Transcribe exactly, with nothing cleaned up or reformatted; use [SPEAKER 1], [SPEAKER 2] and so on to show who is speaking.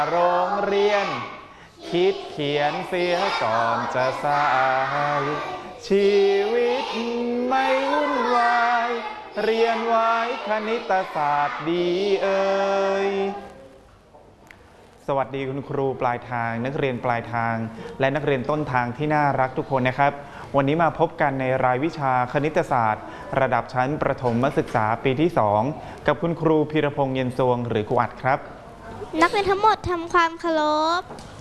[SPEAKER 1] โรงเรียนคิดเขียนเสียก่อนจะสายชีวิตไม่วุ่นวายเรียนไว้คณิตศาสตร์ดีเอ่ยสวัสดีคุณครูปลายทางนักเรียนปลายทางและนักเรียนต้นทางที่น่ารักทุกคนนะครับวันนี้มาพบกันในรายวิชาคณิตศาสตร์ ระดับชั้นประถมศึกษาปีที่สองกับคุณครูพีรพงษ์เย็นซวงหรือครูอัดครับ
[SPEAKER 2] นักเรียนทั้งหมดทำความเคารพ